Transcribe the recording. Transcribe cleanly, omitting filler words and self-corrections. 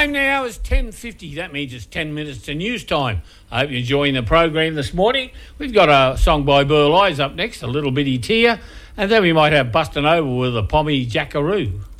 Time now is 10:50. That means it's 10 minutes to news time. I hope you're enjoying the program this morning. We've got a song by Burl Eyes up next, A Little Bitty Tear, and then we might have Bustin' Over with a Pommy Jackaroo.